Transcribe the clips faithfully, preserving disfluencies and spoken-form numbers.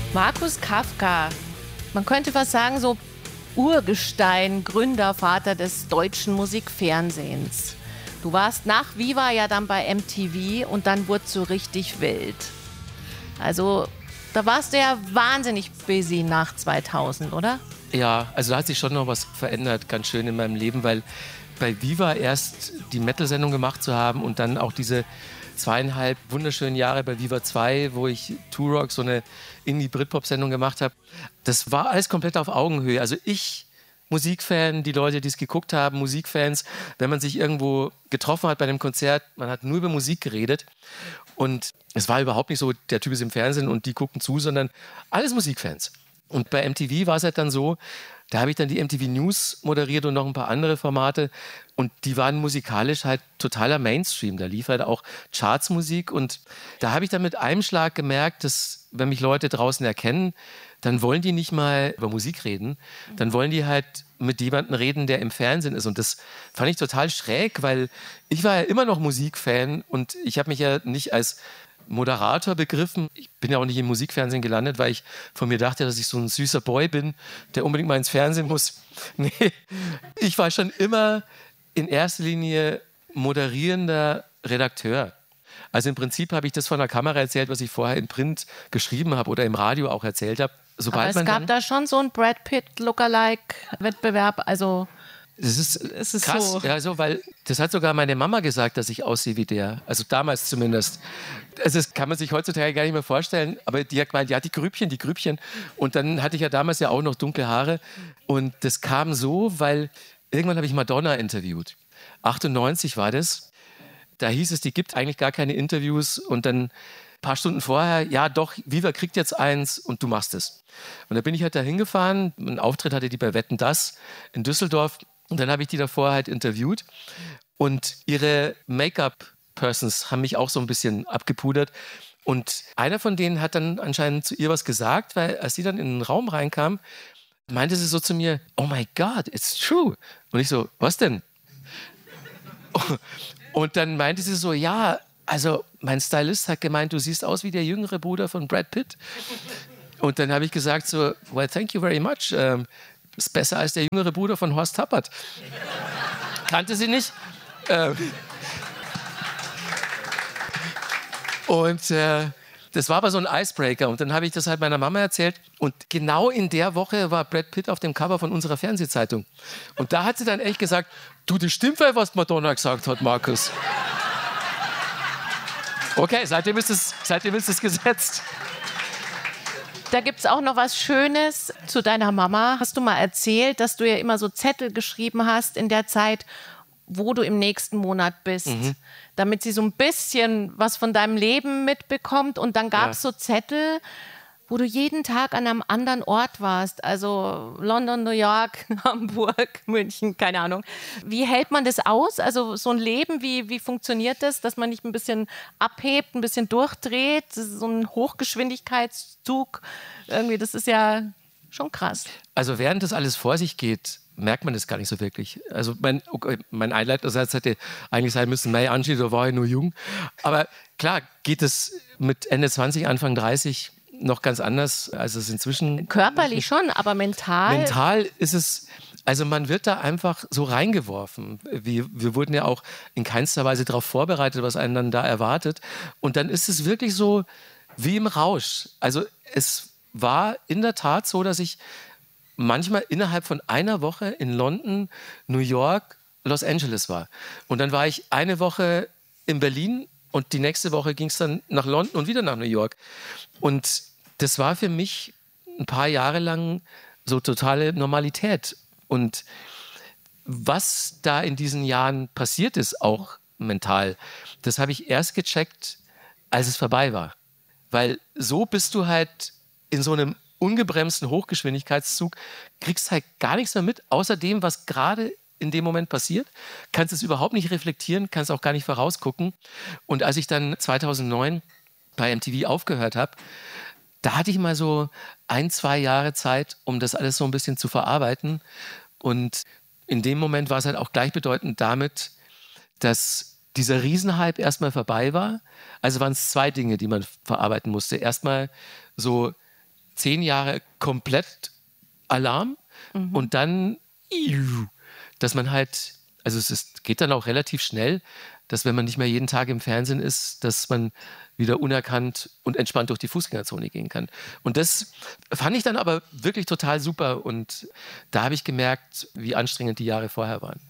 Markus Kafka, man könnte fast sagen, so Urgestein, Gründervater des deutschen Musikfernsehens. Du warst nach Viva ja dann bei M T V und dann wurde es so richtig wild. Also da warst du ja wahnsinnig busy nach zweitausend, oder? Ja, also da hat sich schon noch was verändert, ganz schön in meinem Leben, weil bei Viva erst die Metal-Sendung gemacht zu haben und dann auch diese zweieinhalb wunderschönen Jahre bei Viva zwei, wo ich Turok, so eine Indie-Britpop-Sendung gemacht habe. Das war alles komplett auf Augenhöhe. Also ich, Musikfan, die Leute, die es geguckt haben, Musikfans, wenn man sich irgendwo getroffen hat bei einem Konzert, man hat nur über Musik geredet und es war überhaupt nicht so, der Typ ist im Fernsehen und die gucken zu, sondern alles Musikfans. Und bei M T V war es halt dann so, da habe ich dann die M T V News moderiert und noch ein paar andere Formate und die waren musikalisch halt totaler Mainstream. Da lief halt auch Chartsmusik und da habe ich dann mit einem Schlag gemerkt, dass wenn mich Leute draußen erkennen, dann wollen die nicht mal über Musik reden, dann wollen die halt mit jemandem reden, der im Fernsehen ist. Und das fand ich total schräg, weil ich war ja immer noch Musikfan und ich habe mich ja nicht als Moderator begriffen. Ich bin ja auch nicht im Musikfernsehen gelandet, weil ich von mir dachte, dass ich so ein süßer Boy bin, der unbedingt mal ins Fernsehen muss. Nee, ich war schon immer in erster Linie moderierender Redakteur. Also im Prinzip habe ich das von der Kamera erzählt, was ich vorher in Print geschrieben habe oder im Radio auch erzählt habe. Sobald Aber es man gab dann, da schon so einen Brad Pitt-Lookalike-Wettbewerb, also das ist, es ist krass, so. ja, so, weil das hat sogar meine Mama gesagt, dass ich aussehe wie der. Also damals zumindest. Also das kann man sich heutzutage gar nicht mehr vorstellen, aber die hat gemeint, ja, die Grübchen, die Grübchen. Und dann hatte ich ja damals ja auch noch dunkle Haare. Und das kam so, weil irgendwann habe ich Madonna interviewt. achtundneunzig war das. Da hieß es, die gibt eigentlich gar keine Interviews. Und dann ein paar Stunden vorher, ja doch, Viva kriegt jetzt eins und du machst es. Und da bin ich halt da hingefahren. Einen Auftritt hatte die bei Wetten, dass in Düsseldorf. Und dann habe ich die davor halt interviewt. Und ihre Make-up-Persons haben mich auch so ein bisschen abgepudert. Und einer von denen hat dann anscheinend zu ihr was gesagt, weil als sie dann in den Raum reinkam, meinte sie so zu mir, oh my God, it's true. Und ich so, was denn? Und dann meinte sie so, ja, also mein Stylist hat gemeint, du siehst aus wie der jüngere Bruder von Brad Pitt. Und dann habe ich gesagt so, well, thank you very much. Ähm, ist besser als der jüngere Bruder von Horst Tappert. Kannte sie nicht. Ähm und äh, das war aber so ein Icebreaker. Und dann habe ich das halt meiner Mama erzählt. Und genau in der Woche war Brad Pitt auf dem Cover von unserer Fernsehzeitung. Und da hat sie dann echt gesagt, du, das stimmt, was Madonna gesagt hat, Markus. Okay, seitdem ist es, seitdem ist es gesetzt. Da gibt es auch noch was Schönes zu deiner Mama. Hast du mal erzählt, dass du ja immer so Zettel geschrieben hast in der Zeit, wo du im nächsten Monat bist, mhm. damit sie so ein bisschen was von deinem Leben mitbekommt. Und dann gab es ja so Zettel, wo du jeden Tag an einem anderen Ort warst. Also London, New York, Hamburg, München, keine Ahnung. Wie hält man das aus? Also so ein Leben, wie, wie funktioniert das, dass man nicht ein bisschen abhebt, ein bisschen durchdreht? Das ist so ein Hochgeschwindigkeitszug. Irgendwie, das ist ja schon krass. Also während das alles vor sich geht, merkt man das gar nicht so wirklich. Also mein, okay, mein Einleitungssatz hätte eigentlich sein müssen, May Angie, da war ich nur jung. Aber klar geht es mit Ende zwanzig, Anfang dreißig noch ganz anders, als es inzwischen... Körperlich schon, aber mental... Mental ist es... Also man wird da einfach so reingeworfen. Wir, wir wurden ja auch in keinster Weise darauf vorbereitet, was einen dann da erwartet. Und dann ist es wirklich so wie im Rausch. Also es war in der Tat so, dass ich manchmal innerhalb von einer Woche in London, New York, Los Angeles war. Und dann war ich eine Woche in Berlin und die nächste Woche ging es dann nach London und wieder nach New York. Und das war für mich ein paar Jahre lang so totale Normalität. Und was da in diesen Jahren passiert ist, auch mental, das habe ich erst gecheckt, als es vorbei war. Weil so bist du halt in so einem ungebremsten Hochgeschwindigkeitszug, kriegst halt gar nichts mehr mit, außer dem, was gerade in dem Moment passiert, kannst es überhaupt nicht reflektieren, kannst auch gar nicht vorausgucken. Und als ich dann zweitausendneun bei M T V aufgehört habe, da hatte ich mal so ein, zwei Jahre Zeit, um das alles so ein bisschen zu verarbeiten. Und in dem Moment war es halt auch gleichbedeutend damit, dass dieser Riesenhype erstmal vorbei war. Also waren es zwei Dinge, die man verarbeiten musste. Erstmal so zehn Jahre komplett Alarm mhm. und dann, dass man halt, also es ist, geht dann auch relativ schnell, dass wenn man nicht mehr jeden Tag im Fernsehen ist, dass man wieder unerkannt und entspannt durch die Fußgängerzone gehen kann. Und das fand ich dann aber wirklich total super. Und da habe ich gemerkt, wie anstrengend die Jahre vorher waren.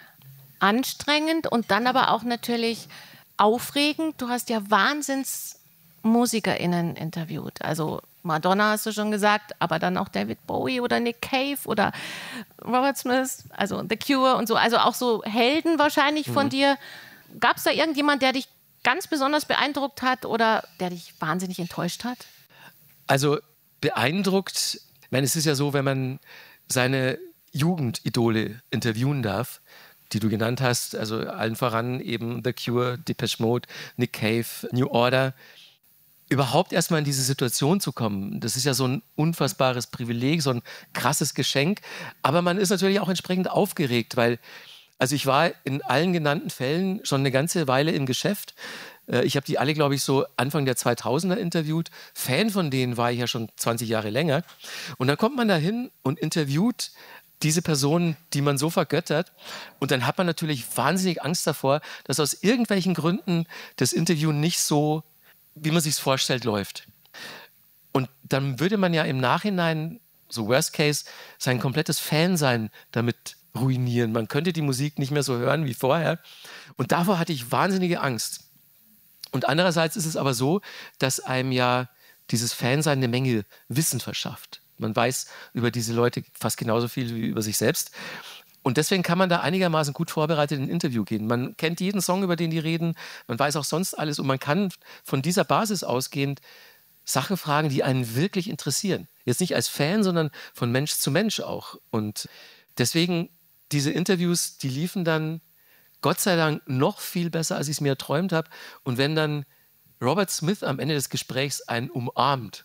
Anstrengend und dann aber auch natürlich aufregend. Du hast ja WahnsinnsmusikerInnen interviewt. Also Madonna hast du schon gesagt, aber dann auch David Bowie oder Nick Cave oder Robert Smith, also The Cure und so. Also auch so Helden wahrscheinlich von mhm. dir. Gab es da irgendjemand, der dich ganz besonders beeindruckt hat oder der dich wahnsinnig enttäuscht hat? Also beeindruckt, ich meine, es ist ja so, wenn man seine Jugendidole interviewen darf, die du genannt hast, also allen voran eben The Cure, Depeche Mode, Nick Cave, New Order, überhaupt erstmal in diese Situation zu kommen, das ist ja so ein unfassbares Privileg, so ein krasses Geschenk, aber man ist natürlich auch entsprechend aufgeregt, weil also ich war in allen genannten Fällen schon eine ganze Weile im Geschäft. Ich habe die alle, glaube ich, so Anfang der zweitausender interviewt. Fan von denen war ich ja schon zwanzig Jahre länger. Und dann kommt man da hin und interviewt diese Personen, die man so vergöttert. Und dann hat man natürlich wahnsinnig Angst davor, dass aus irgendwelchen Gründen das Interview nicht so, wie man sich es vorstellt, läuft. Und dann würde man ja im Nachhinein, so Worst Case, sein komplettes Fansein damit ruinieren. Man könnte die Musik nicht mehr so hören wie vorher. Und davor hatte ich wahnsinnige Angst. Und andererseits ist es aber so, dass einem ja dieses Fansein eine Menge Wissen verschafft. Man weiß über diese Leute fast genauso viel wie über sich selbst. Und deswegen kann man da einigermaßen gut vorbereitet in ein Interview gehen. Man kennt jeden Song, über den die reden. Man weiß auch sonst alles. Und man kann von dieser Basis ausgehend Sachen fragen, die einen wirklich interessieren. Jetzt nicht als Fan, sondern von Mensch zu Mensch auch. Und deswegen diese Interviews, die liefen dann Gott sei Dank noch viel besser, als ich es mir erträumt habe. Und wenn dann Robert Smith am Ende des Gesprächs einen umarmt,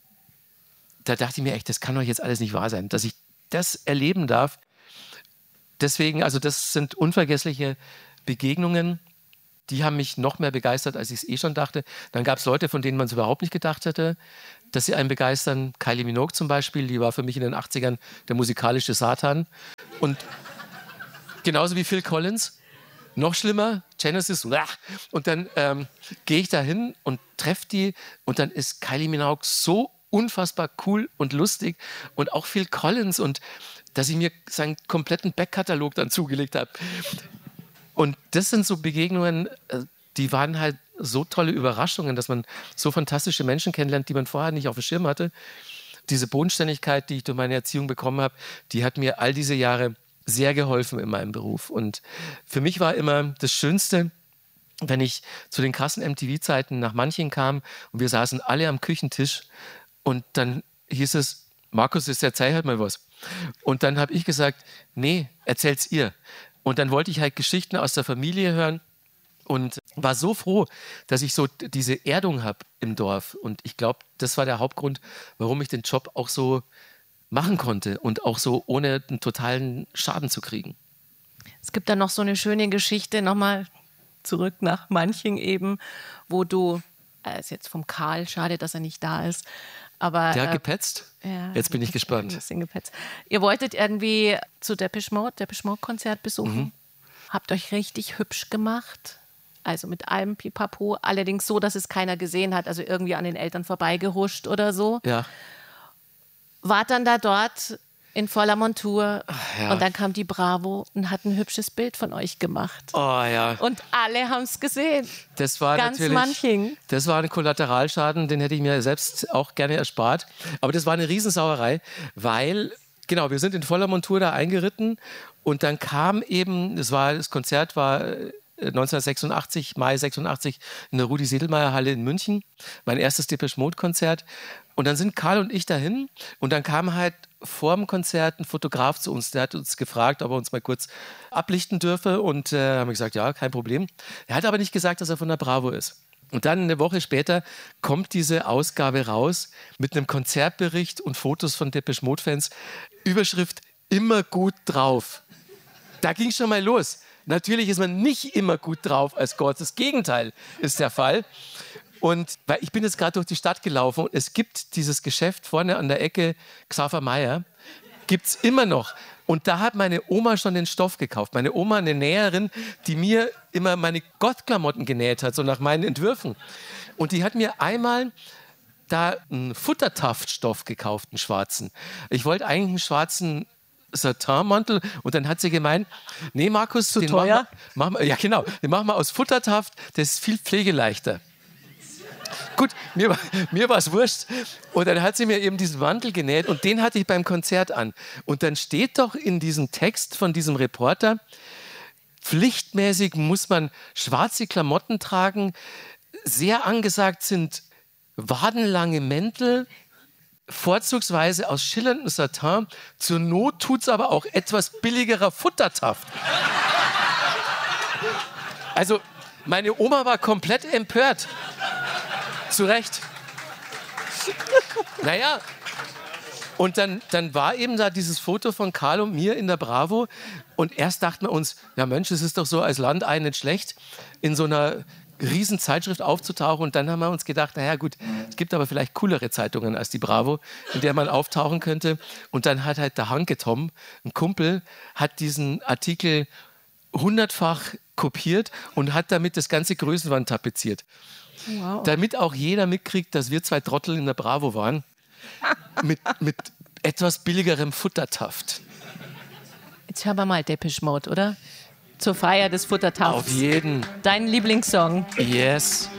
da dachte ich mir echt, das kann doch jetzt alles nicht wahr sein, dass ich das erleben darf. Deswegen, also das sind unvergessliche Begegnungen, die haben mich noch mehr begeistert, als ich es eh schon dachte. Dann gab es Leute, von denen man es überhaupt nicht gedacht hätte, dass sie einen begeistern. Kylie Minogue zum Beispiel, die war für mich in den achtzigern der musikalische Satan. Und genauso wie Phil Collins, noch schlimmer, Genesis, und dann ähm, gehe ich da hin und treffe die und dann ist Kylie Minogue so unfassbar cool und lustig und auch Phil Collins und dass ich mir seinen kompletten Backkatalog dann zugelegt habe. Und das sind so Begegnungen, die waren halt so tolle Überraschungen, dass man so fantastische Menschen kennenlernt, die man vorher nicht auf dem Schirm hatte. Diese Bodenständigkeit, die ich durch meine Erziehung bekommen habe, die hat mir all diese Jahre sehr geholfen in meinem Beruf. Und für mich war immer das Schönste, wenn ich zu den krassen M T V-Zeiten nach Manching kam und wir saßen alle am Küchentisch und dann hieß es, Markus, jetzt erzähl halt mal was. Und dann habe ich gesagt, nee, erzähl's ihr. Und dann wollte ich halt Geschichten aus der Familie hören und war so froh, dass ich so diese Erdung habe im Dorf. Und ich glaube, das war der Hauptgrund, warum ich den Job auch so machen konnte und auch so ohne einen totalen Schaden zu kriegen. Es gibt da noch so eine schöne Geschichte, nochmal zurück nach Manching eben, wo du, äh, ist jetzt vom Karl, schade, dass er nicht da ist, aber... Der hat äh, gepetzt? Ja, jetzt bin ich gespannt. Ein bisschen gepetzt. Ihr wolltet irgendwie zu Depeche Mode, Depeche Mode Konzert besuchen, mhm. habt euch richtig hübsch gemacht, also mit allem Pipapo, allerdings so, dass es keiner gesehen hat, also irgendwie an den Eltern vorbeigehuscht oder so. Ja. Wart dann da dort in voller Montur Ach, ja. und dann kam die Bravo und hat ein hübsches Bild von euch gemacht. Oh ja. Und alle haben es gesehen. Das war Ganz natürlich, Manching. Das war ein Kollateralschaden, den hätte ich mir selbst auch gerne erspart. Aber das war eine Riesensauerei, weil, genau, wir sind in voller Montur da eingeritten und dann kam eben, das war, das Konzert war neunzehnhundertsechsundachtzig, Mai sechsundachtzig in der Rudi-Sedlmayer-Halle in München, mein erstes Depeche Mode-Konzert. Und dann sind Karl und ich dahin und dann kam halt vor dem Konzert ein Fotograf zu uns, der hat uns gefragt, ob er uns mal kurz ablichten dürfe und äh, haben wir gesagt, ja, kein Problem. Er hat aber nicht gesagt, dass er von der Bravo ist. Und dann eine Woche später kommt diese Ausgabe raus mit einem Konzertbericht und Fotos von Depeche Mode-Fans. Überschrift, immer gut drauf. Da ging schon mal los. Natürlich ist man nicht immer gut drauf als Gott. Das Gegenteil ist der Fall. Und weil ich bin jetzt gerade durch die Stadt gelaufen und es gibt dieses Geschäft vorne an der Ecke, Xaver Meyer, gibt es immer noch. Und da hat meine Oma schon den Stoff gekauft. Meine Oma, eine Näherin, die mir immer meine Gottklamotten genäht hat, so nach meinen Entwürfen. Und die hat mir einmal da einen Futtertaftstoff gekauft, einen schwarzen. Ich wollte eigentlich einen schwarzen Satinmantel und dann hat sie gemeint, nee Markus, zu den teuer? Machen wir, ja genau, den machen wir aus Futtertaft, das ist viel pflegeleichter. Gut, mir, war- mir war es wurscht. Und dann hat sie mir eben diesen Mantel genäht und den hatte ich beim Konzert an. Und dann steht doch in diesem Text von diesem Reporter, pflichtmäßig muss man schwarze Klamotten tragen, sehr angesagt sind wadenlange Mäntel, vorzugsweise aus schillerndem Satin. Zur Not tut es aber auch etwas billigerer Futtertaft. Also, meine Oma war komplett empört. Zu Recht. Naja, und dann, dann war eben da dieses Foto von Karl und mir in der Bravo. Und erst dachten wir uns, ja Mensch, es ist doch so als Landei nicht schlecht, in so einer riesen Zeitschrift aufzutauchen. Und dann haben wir uns gedacht, naja gut, es gibt aber vielleicht coolere Zeitungen als die Bravo, in der man auftauchen könnte. Und dann hat halt der Hanke Tom, ein Kumpel, hat diesen Artikel hundertfach kopiert und hat damit das ganze Größenwand tapeziert. Wow. Damit auch jeder mitkriegt, dass wir zwei Trottel in der Bravo waren. mit, mit etwas billigerem Futtertaft. Jetzt hören wir mal Depeche Mode, oder? Zur Feier des Futtertafts. Auf jeden. Dein Lieblingssong. Yes.